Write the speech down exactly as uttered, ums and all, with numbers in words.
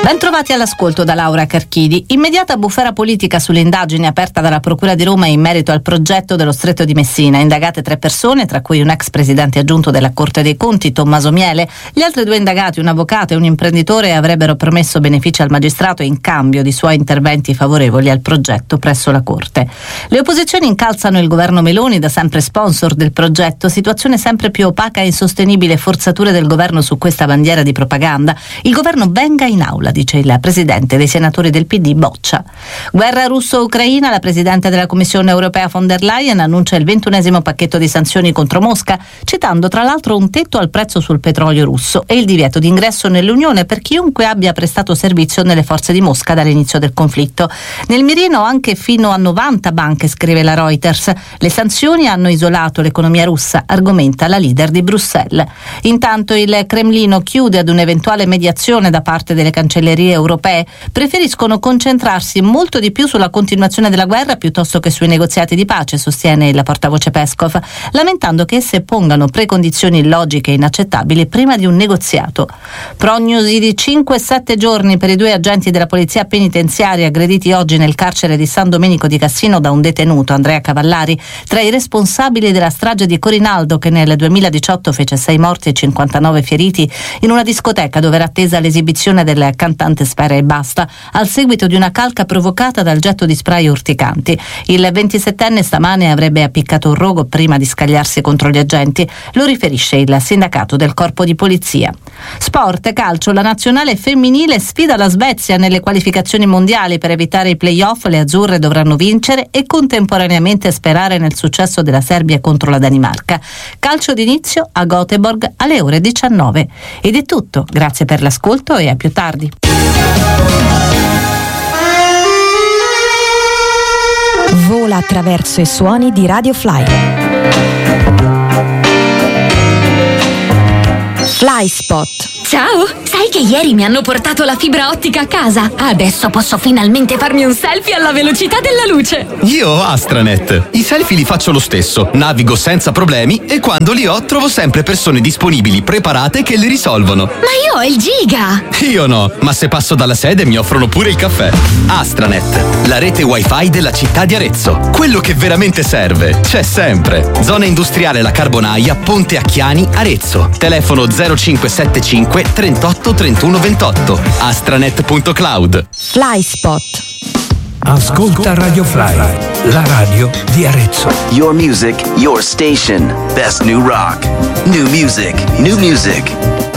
Bentrovati all'ascolto da Laura Carchidi. Immediata bufera politica sulle indagini aperta dalla Procura di Roma in merito al progetto dello Stretto di Messina. Indagate tre persone, tra cui un ex presidente aggiunto della Corte dei Conti, Tommaso Miele. Gli altri due indagati, un avvocato e un imprenditore, avrebbero promesso benefici al magistrato in cambio di suoi interventi favorevoli al progetto presso la Corte. Le opposizioni incalzano il governo Meloni, da sempre sponsor del progetto. Situazione sempre più opaca e insostenibile, forzature del governo su questa bandiera di propaganda. Il governo venga in aula, dice il presidente dei senatori del P D Boccia. Guerra russo-ucraina, la presidente della Commissione europea von der Leyen annuncia il ventunesimo pacchetto di sanzioni contro Mosca, citando tra l'altro un tetto al prezzo sul petrolio russo e il divieto di ingresso nell'Unione per chiunque abbia prestato servizio nelle forze di Mosca dall'inizio del conflitto. Nel mirino anche fino a novanta banche, scrive la Reuters. Le sanzioni hanno isolato l'economia russa, argomenta la leader di Bruxelles. Intanto il Cremlino chiude ad un'eventuale mediazione da parte delle cancellerie europee. Preferiscono concentrarsi molto di più sulla continuazione della guerra piuttosto che sui negoziati di pace, sostiene il portavoce Peskov, lamentando che esse pongano precondizioni illogiche e inaccettabili prima di un negoziato. Prognosi di cinque sette giorni per i due agenti della polizia penitenziaria aggrediti oggi nel carcere di San Domenico di Cassino da un detenuto, Andrea Cavallari, tra i responsabili della strage di Corinaldo, che nel duemiladiciotto fece sei morti e cinquantanove feriti in una discoteca dove era attesa l'esibizione del cantante Spera e Basta, al seguito di una calca provocata dal getto di spray urticanti. Il ventisettenne stamane avrebbe appiccato un rogo prima di scagliarsi contro gli agenti, lo riferisce il sindacato del corpo di polizia. Sport, calcio, la nazionale femminile sfida la Svezia nelle qualificazioni mondiali. Per evitare i play-off le azzurre dovranno vincere e contemporaneamente sperare nel successo della Serbia contro la Danimarca. Calcio d'inizio a Göteborg alle ore diciannove. Ed è tutto, grazie per l'ascolto e a più tardi. Vola attraverso i suoni di Radio Fly. Fly Spot. Ciao! Sai che ieri mi hanno portato la fibra ottica a casa? Adesso posso finalmente farmi un selfie alla velocità della luce! Io ho Astranet. I selfie li faccio lo stesso, navigo senza problemi e quando li ho trovo sempre persone disponibili, preparate che li risolvono. Ma io ho il giga! Io no, ma se passo dalla sede mi offrono pure il caffè. Astranet, la rete wifi della città di Arezzo. Quello che veramente serve c'è sempre. Zona industriale La Carbonaia, Ponte Acchiani, Arezzo. Telefono zero cinque sette cinque trentotto trentuno ventotto. astranet punto cloud. Fly Spot. Ascolta Radio Fly, la radio di Arezzo. Your music, your station. Best new rock. New music, new music.